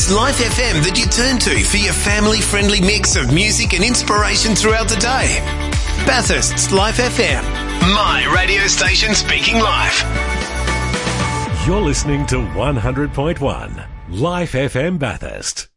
It's Life FM that you turn to for your family-friendly mix of music and inspiration throughout the day. Bathurst's Life FM. My radio station speaking life. You're listening to 100.1 Life FM Bathurst.